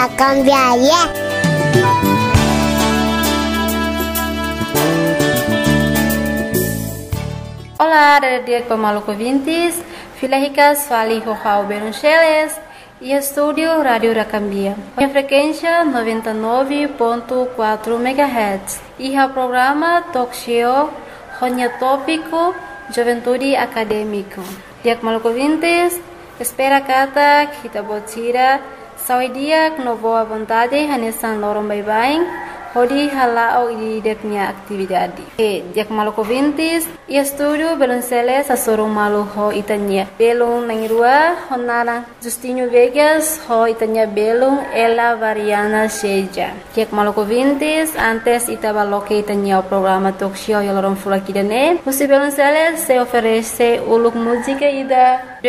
A cambiar, yeah. Olá, dia pemalu ouvintes, Filahicas Fali Rojao Beruncheles e estúdio Rádio Racambia. A frequência 99.4 MHz e o programa Talk Show Ronya Tópico Juventude Acadêmico. Dia pemalu ouvintes, espera kata kita botira saudia no boa vontade hanesan lorong bye-bye. Hodi halao di deknya atividade. Dia malu ouvintes, e estúdio Belonceles a sorum malu ho itanya. Belung nangirua honara Justinho Vegas ho itanya belung ela variana seja. Dia malu ouvintes, antes itabaloque itanya o programa talk show yalorom fulakidane. Você Belonceles se oferece uluk música ida